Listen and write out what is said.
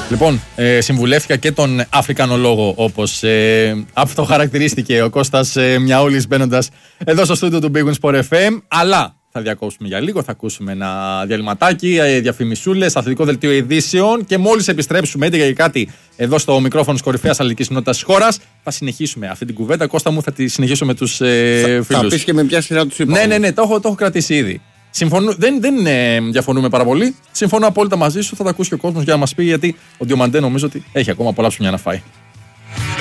Λοιπόν, συμβουλεύτηκα και τον Αφρικανολόγο, όπως αυτοχαρακτηρίστηκε ο Κώστας Μιαούλης μπαίνοντας εδώ στο στούντιο του Big Win Sport FM. Αλλά θα διακόψουμε για λίγο, θα ακούσουμε ένα διαλυματάκι, διαφημισούλες, αθλητικό δελτίο ειδήσεων και μόλις επιστρέψουμε έτοιμοι για κάτι εδώ στο μικρόφωνο της κορυφαίας αθλητικής κοινότητας της χώρας, θα συνεχίσουμε αυτή την κουβέντα. Κώστα μου, θα τη συνεχίσω με τους φίλους. Θα πεις και με ποια σειρά τους είπα. Ναι, το έχω κρατήσει ήδη. Δεν διαφωνούμε πάρα πολύ. Συμφωνώ απόλυτα μαζί σου. Θα τα ακούσει και ο κόσμος για να μας πει, γιατί ο Διομαντέ νομίζω ότι έχει ακόμα πολλά ψωμιά να φάει.